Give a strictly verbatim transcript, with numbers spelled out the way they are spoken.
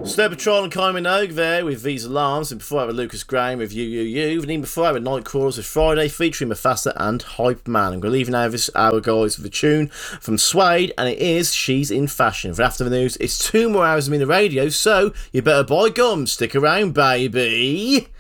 Snow Patrol and Kylie Minogue there with These Alarms, and before I had Lucas Graham with You You You, and even before I had Night Crawlers with Friday featuring Mufasa and Hype Man. I'm going to leave now this hour, guys, with a tune from Suede, and it is She's in Fashion. For after the news, it's two more hours of me in the radio, so you better buy gum. Stick around, baby.